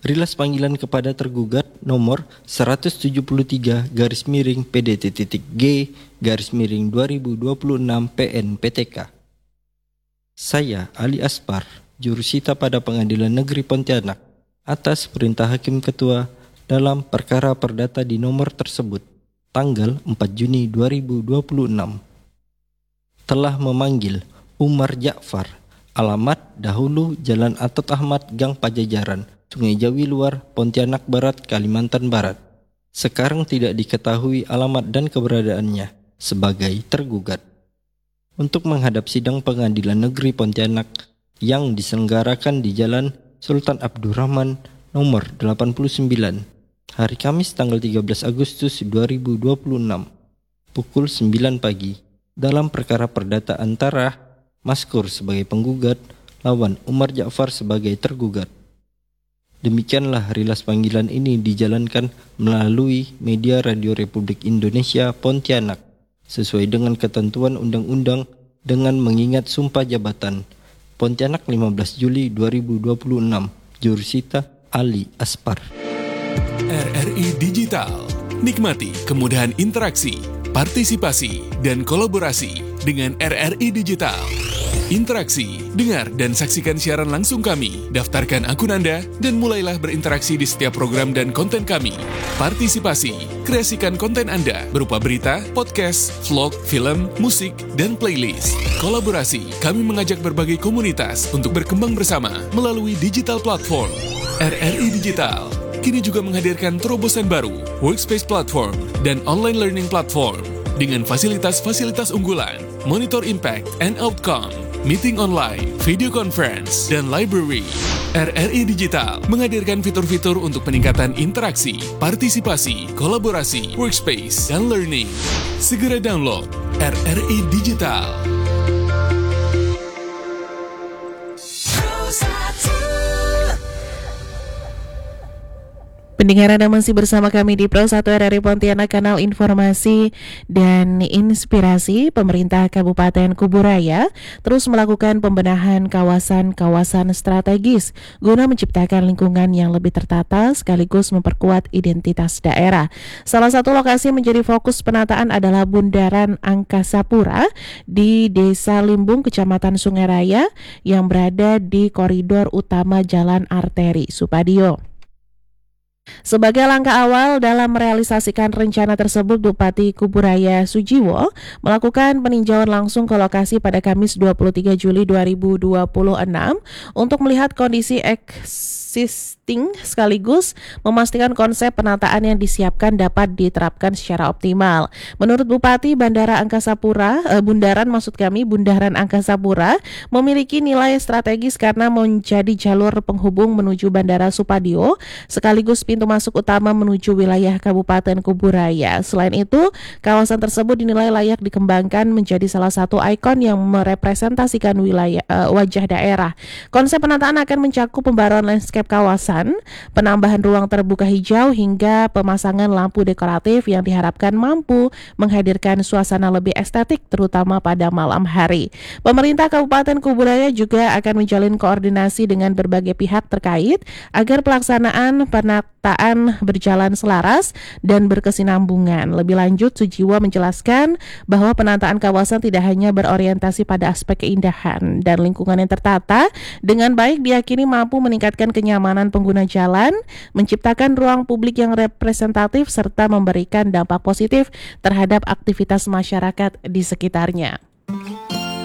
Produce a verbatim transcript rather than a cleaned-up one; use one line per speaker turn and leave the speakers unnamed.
rilas panggilan kepada tergugat nomor seratus tujuh puluh tiga garis miring P D T titik G garis miring dua ribu dua puluh enam P N P T K. Saya, Ali Aspar, jurusita pada Pengadilan Negeri Pontianak, atas perintah Hakim Ketua dalam perkara perdata di nomor tersebut, tanggal empat Juni dua ribu dua puluh enam, telah memanggil Umar Ja'far, alamat dahulu Jalan Atot Ahmad, Gang Pajajaran, Sungai Jawi Luar, Pontianak Barat, Kalimantan Barat. Sekarang tidak diketahui alamat dan keberadaannya sebagai tergugat. Untuk menghadap sidang Pengadilan Negeri Pontianak yang diselenggarakan di Jalan Sultan Abdurrahman nomor delapan puluh sembilan, hari Kamis tanggal tiga belas Agustus dua ribu dua puluh enam, pukul sembilan pagi, dalam perkara perdata antara Maskur sebagai penggugat lawan Umar Ja'far sebagai tergugat. Demikianlah rilas panggilan ini dijalankan melalui media Radio Republik Indonesia Pontianak sesuai dengan ketentuan undang-undang dengan mengingat sumpah jabatan. Pontianak lima belas Juli dua ribu dua puluh enam, jurusita Ali Aspar.
R R I Digital. Nikmati kemudahan interaksi, partisipasi, dan kolaborasi dengan R R I Digital. Interaksi, dengar dan saksikan siaran langsung kami, daftarkan akun Anda, dan mulailah berinteraksi di setiap program dan konten kami. Partisipasi, kreasikan konten Anda berupa berita, podcast, vlog, film, musik, dan playlist. Kolaborasi, kami mengajak berbagai komunitas untuk berkembang bersama melalui digital platform. R R I Digital kini juga menghadirkan terobosan baru, workspace platform, dan online learning platform dengan fasilitas-fasilitas unggulan, monitor impact and outcome, meeting online, video conference, dan library. R R I Digital menghadirkan fitur-fitur untuk peningkatan interaksi, partisipasi, kolaborasi, workspace, dan learning. Segera download R R I Digital.
Pendengar, Anda masih bersama kami di Pro satu R R I Pontianak, kanal informasi dan inspirasi. Pemerintah Kabupaten Kuburaya terus melakukan pembenahan kawasan-kawasan strategis guna menciptakan lingkungan yang lebih tertata sekaligus memperkuat identitas daerah. Salah satu lokasi menjadi fokus penataan adalah Bundaran Angkasa Pura di Desa Limbung, Kecamatan Sungai Raya yang berada di koridor utama Jalan Arteri Supadio. Sebagai langkah awal dalam merealisasikan rencana tersebut, Bupati Kuburaya Sujiwo melakukan peninjauan langsung ke lokasi pada Kamis dua puluh tiga Juli dua ribu dua puluh enam untuk melihat kondisi existing sekaligus memastikan konsep penataan yang disiapkan dapat diterapkan secara optimal. Menurut Bupati, Bandara Angkasa Pura, eh, Bundaran maksud kami, Bundaran Angkasa Pura memiliki nilai strategis karena menjadi jalur penghubung menuju Bandara Supadio sekaligus pintu masuk utama menuju wilayah Kabupaten Kuburaya. Selain itu, kawasan tersebut dinilai layak dikembangkan menjadi salah satu ikon yang merepresentasikan wilayah uh, wajah daerah. Konsep penataan akan mencakup pembaruan landscape kawasan, penambahan ruang terbuka hijau hingga pemasangan lampu dekoratif yang diharapkan mampu menghadirkan suasana lebih estetik terutama pada malam hari. Pemerintah Kabupaten Kuburaya juga akan menjalin koordinasi dengan berbagai pihak terkait agar pelaksanaan penataan berjalan selaras dan berkesinambungan. Lebih lanjut, Sujiwo menjelaskan bahwa penataan kawasan tidak hanya berorientasi pada aspek keindahan dan lingkungan yang tertata dengan baik diyakini mampu meningkatkan kenyamanan pengguna jalan, menciptakan ruang publik yang representatif serta memberikan dampak positif terhadap aktivitas masyarakat di sekitarnya.